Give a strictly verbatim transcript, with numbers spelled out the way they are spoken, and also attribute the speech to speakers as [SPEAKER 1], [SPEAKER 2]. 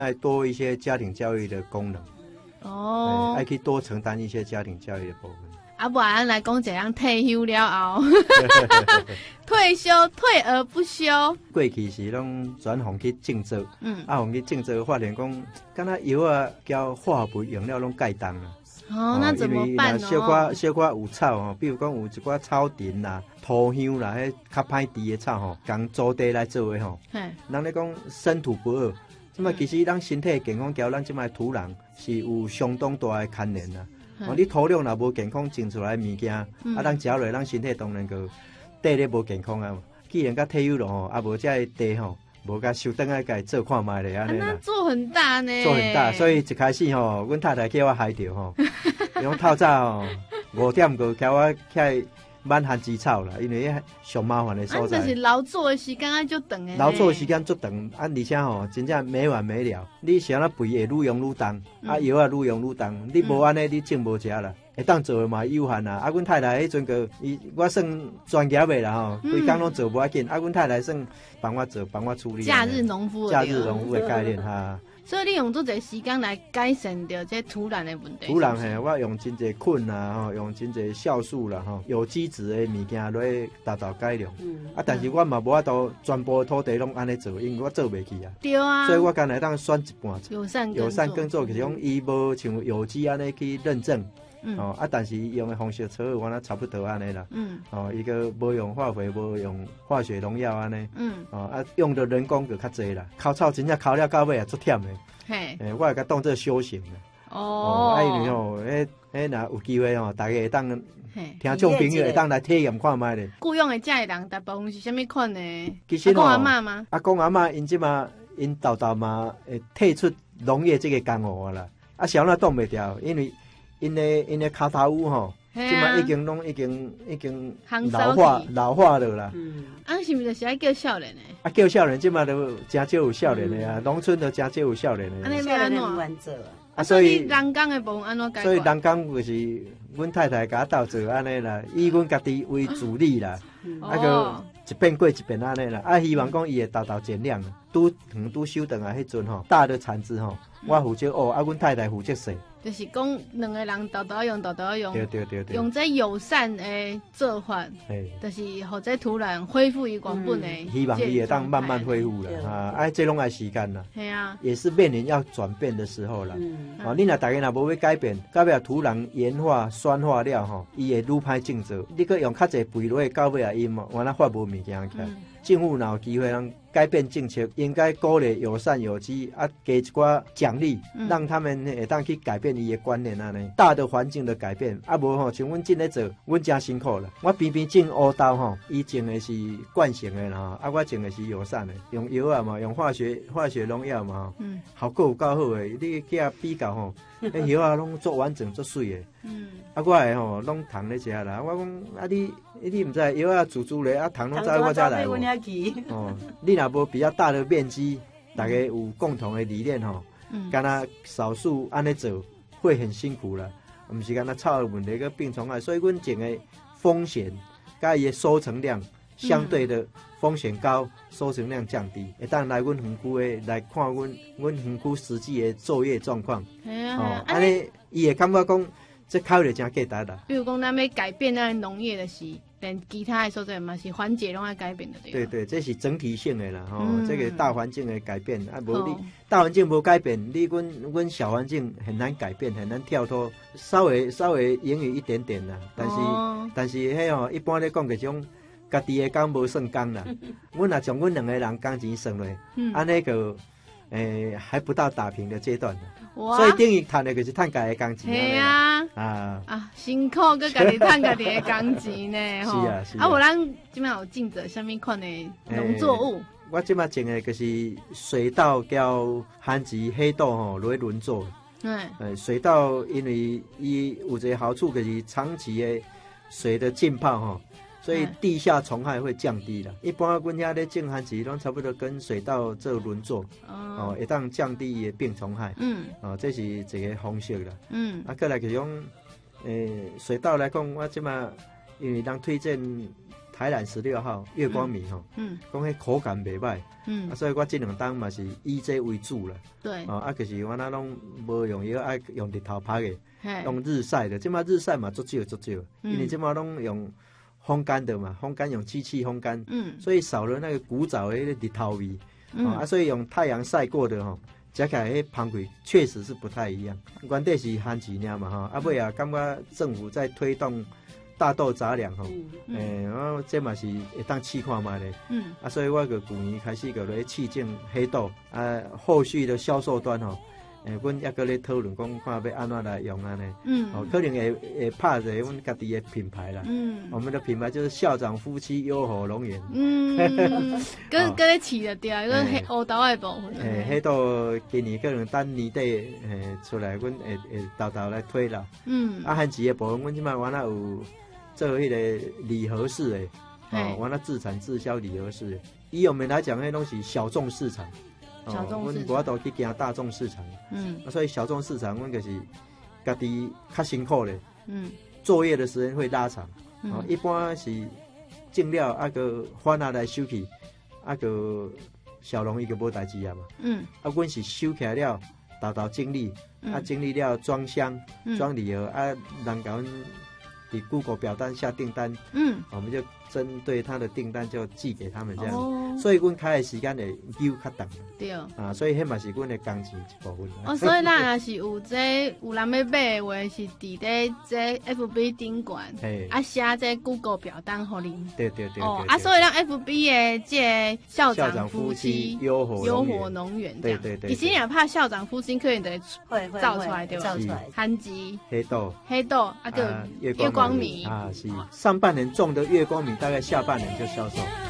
[SPEAKER 1] 爱多一些家庭教育的功能。哦，爱去多承担一些家庭教育的部分。
[SPEAKER 2] 啊，不然来讲，一人退休了后，退休退而不休。
[SPEAKER 1] 过去是拢转行去种植，嗯，啊，行去种植发现讲，敢若药啊，交化肥用了拢盖重啊。
[SPEAKER 2] 哦，那怎么办呢？
[SPEAKER 1] 小可小可有草吼，比如讲有一寡草田啦、土香啦，迄较歹治的草吼，共租地来做的吼。人咧讲生土不二，即卖其实咱身体健康，交咱即卖土壤是有相当大的牵连啦。哦，你土壤若无健康，种出来的物件，啊，咱食落，咱身体当然个地咧无健康啊。既然甲退休了吼，啊无遮地吼，无甲收倒来家做看卖咧安尼啦。
[SPEAKER 2] 做很大呢。
[SPEAKER 1] 做很大，所以一开始吼，阮太太叫我害着吼，用透早吼五点过叫我起来挽番薯草啦，因为迄上麻烦的所在。
[SPEAKER 2] 啊，就是劳作的时间啊，就长诶。
[SPEAKER 1] 劳作的时间足长，啊，而且吼，真正没完没了。你是安那肥会愈用愈重，啊，药啊愈用愈重。你无安尼，你种无食啦。会当做的嘛有限啦。啊，阮太太迄阵个，伊我算专业的啦吼，规工拢做无要紧。啊，阮太太算帮我做，帮我处理。
[SPEAKER 2] 假日农夫。
[SPEAKER 1] 假日农夫的概念哈。
[SPEAKER 2] 所以你用做这时间来改善掉这土壤的问题。
[SPEAKER 1] 土壤嘿，我用真侪菌啦，吼，用真侪酵素啦，吼，有机质的物件来达到改良。嗯。啊，但是我嘛无法度全部土地拢安尼做，因为我做袂起啊。
[SPEAKER 2] 对啊。
[SPEAKER 1] 所以我干来当选一半。
[SPEAKER 2] 友善
[SPEAKER 1] 友善耕作，其实讲伊无像有机安尼去认证。嗯。哦，啊，但是用的方式差不多，我差不多安尼啦。嗯。哦，伊个无用化肥，无用化学农药安尼。嗯。哦，啊，用的人工就较济啦，烤草真正烤了到尾也足忝的。嘿，诶，我会甲当做修行啦。哦，啊，因为吼，迄迄若有机会吼，大家会当听众朋友会当来体验看卖咧。
[SPEAKER 2] 雇佣的遮个人，大部分是啥物款呢？其实阿公阿嬷吗？
[SPEAKER 1] 阿公阿嬷因即嘛，因豆豆嘛会退出农业这个工务啊啦。啊，小那挡袂掉，因为因的因的骹头乌吼。即嘛已经拢已经已经老化老化了啦。嗯，
[SPEAKER 2] 啊，是毋是就是爱叫少年的？
[SPEAKER 1] 啊，叫少年即嘛都真少有少年的啊，农村都真少有少年的。
[SPEAKER 2] 安尼要安怎
[SPEAKER 3] 做？
[SPEAKER 2] 啊，所以人工的部分安怎解决？
[SPEAKER 1] 所以人工就是阮太太甲我斗做安尼啦，以阮家己为主力啦，啊个一遍过一遍安尼啦。啊，希望讲伊会豆豆减量，拄长拄收等啊，迄阵吼大的产值吼，我负责哦，啊，阮太太负责洗。
[SPEAKER 2] 就是讲两个人豆豆用豆豆用，
[SPEAKER 1] 对对对对，
[SPEAKER 2] 用这友善的做法，就是让这土壤恢复伊原本的。
[SPEAKER 1] 希望伊会当慢慢恢复了啊！哎，这拢爱时间啦，
[SPEAKER 2] 系啊，
[SPEAKER 1] 也是面临要转变的时候了。哦，你若大家若无要改变，到尾土壤盐化、酸化了吼，伊会愈歹种植。你搁用较济肥落去，到尾啊，伊嘛完了发无物件起来。政府若有机会让改变政策，应该鼓励友善有机，啊，给一寡奖励，嗯、让他们会当去改变伊的观念啊呢。大的环境的改变，啊无吼，像阮种咧做，阮真辛苦啦。我偏偏种乌豆吼，伊种的是惯性的啦，啊我种的是友善的，用药啊嘛，用化学化学农药嘛，嗯，效果有够好的。你去啊比较吼，迄药啊拢做完整做水的，嗯，啊我的吼拢糖咧食啦。我讲啊你。你唔知药啊，煮煮咧啊，糖拢早我才来。哦，你若无比较大的面积，大家有共同的理念吼，敢若少数安尼做会很辛苦啦，唔是敢若草的问题个病虫害，所以阮种的风险，甲伊的收成量相对的风险高，收成量降低，会当来阮园区的来看阮阮园区实际的作业状况。哦，安尼伊会感觉讲。这考虑真简单啦。
[SPEAKER 2] 比如讲，咱要改变咱农业的时，连其他的所在嘛是环节拢要改变的对。
[SPEAKER 1] 对对，这是整体性的啦，吼、嗯，这个大环境的改变啊，无你大环境无改变，你阮阮小环境很难改变，很难跳脱，稍微稍微盈余一点点啦。但是、哦、但是迄吼，一般咧讲，搿种家己的工无算工啦。阮若从阮两个人工钱算落，安尼个。诶、欸，还不到打平的阶段呢，所以等于赚的就是赚家的工钱。
[SPEAKER 2] 系啊，啊啊，辛苦搁家己赚家己的工钱呢，
[SPEAKER 1] 是啊是啊。
[SPEAKER 2] 啊，无咱即摆有种着什么款的农作物？欸、
[SPEAKER 1] 我即摆种的就是水稻、叫番薯、黑豆吼，落去轮作。嗯，诶，水稻因为伊有一个好处，就是长期的水的浸泡吼。所以地下虫害会降低了。一般阮遐咧种番薯，拢差不多跟水稻做轮作，哦，会当降低伊的病虫害。嗯，哦，这是一个方式啦。嗯，啊，过来就是讲，诶，水稻来讲，我即马因为人推荐台南十六号月光米吼，嗯，讲迄口感袂歹，嗯，啊，所以我这两档嘛是以这为主啦，
[SPEAKER 2] 对，
[SPEAKER 1] 哦，啊，就是我那拢无用药，爱用日头拍的，用日晒的，即马日晒嘛足少足少，因为即马拢用烘干的嘛，烘干用机器烘干，嗯，所以少了那个古早的日头味，嗯、啊，所以用太阳晒过的吼。食起来，迄香味确实是不太一样。原底是番薯尔嘛吼，啊尾啊，感觉政府在推动大豆杂粮吼，诶，我这嘛是会当试看卖咧。嗯，啊，所以我个旧年开始个咧试种黑豆，啊，后续的销售端吼，诶，阮抑个咧讨论讲，看要安怎来用安尼。嗯，哦，可能会会拍一个阮家己的品牌啦。嗯，我们的品牌就是校长夫妻优活龙源。嗯，
[SPEAKER 2] 跟跟咧饲着对，个黑黑豆的部分。
[SPEAKER 1] 诶，黑豆今年可能等年底诶出来，阮会会豆豆来推啦。嗯，啊，番薯的部分，阮即摆原来有做迄个礼盒式的，哦，原来自产自销礼盒式的。以我们来讲，迄拢是小众市场。
[SPEAKER 2] 小众市场，
[SPEAKER 1] 阮无都去行大众市场，嗯，啊，所以小众市场，阮就是家己较辛苦咧，嗯，作业的时间会拉长，嗯、哦，一般是种了啊个翻下来收起，啊个小农伊个无代志啊嘛，嗯，啊，阮是收起来了，豆豆整理，嗯、啊，整理了装箱、装礼盒，啊，人甲阮伫 Google 表单下订单，嗯，我们就针对他的订单就寄给他们这样，哦、所以阮开的时间会久较长。
[SPEAKER 2] 对，
[SPEAKER 1] 啊，所以迄嘛是阮的工钱一部分。
[SPEAKER 2] 哦，所以咱若是有这有人要买的话，是伫咧这 F B 顶管，啊写这 Google 表单互恁。
[SPEAKER 1] 对对对。
[SPEAKER 2] 哦，啊，所以咱 F B 的这校长夫妻
[SPEAKER 1] 优活
[SPEAKER 2] 优活农园，
[SPEAKER 1] 对对对。
[SPEAKER 2] 其实也怕校长夫妻可能得
[SPEAKER 3] 会会
[SPEAKER 2] 造出来对吧？
[SPEAKER 3] 造出来。
[SPEAKER 2] 番薯、
[SPEAKER 1] 黑豆、
[SPEAKER 2] 黑豆啊个月光米
[SPEAKER 1] 啊是上半年种的月光米，大概下半年就销售。